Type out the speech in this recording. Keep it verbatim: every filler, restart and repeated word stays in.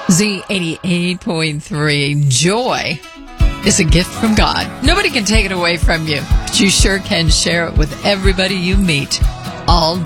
Z eighty-eight point three. Joy is a gift from God. Nobody can take it away from you, but you sure can share it with everybody you meet all